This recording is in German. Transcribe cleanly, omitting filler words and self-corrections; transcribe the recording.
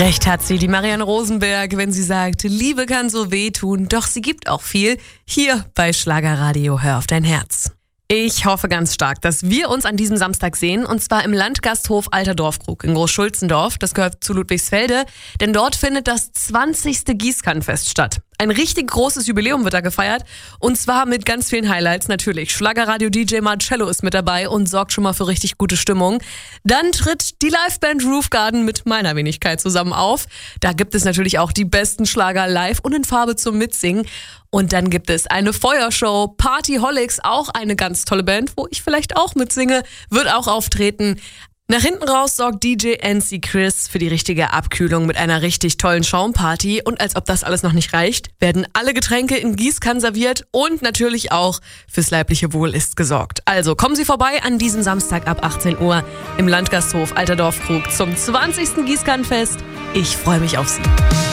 Recht hat sie, die Marianne Rosenberg, wenn sie sagt, Liebe kann so wehtun, doch sie gibt auch viel. Hier bei Schlagerradio, hör auf dein Herz. Ich hoffe ganz stark, dass wir uns an diesem Samstag sehen, und zwar im Landgasthof Alter Dorfkrug in Großschulzendorf. Das gehört zu Ludwigsfelde, denn dort findet das 20. Gießkannenfest statt. Ein richtig großes Jubiläum wird da gefeiert, und zwar mit ganz vielen Highlights natürlich. Schlagerradio-DJ Marcello ist mit dabei und sorgt schon mal für richtig gute Stimmung. Dann tritt die Liveband Roof Garden mit meiner Wenigkeit zusammen auf. Da gibt es natürlich auch die besten Schlager live und in Farbe zum Mitsingen. Und dann gibt es eine Feuershow, Partyholics, auch eine ganz tolle Band, wo ich vielleicht auch mitsinge, wird auch auftreten. Nach hinten raus sorgt DJ NC Chris für die richtige Abkühlung mit einer richtig tollen Schaumparty. Und als ob das alles noch nicht reicht, werden alle Getränke in Gießkannen serviert und natürlich auch fürs leibliche Wohl ist gesorgt. Also kommen Sie vorbei an diesem Samstag ab 18 Uhr im Landgasthof Alter Dorfkrug zum 20. Gießkannenfest. Ich freue mich auf Sie.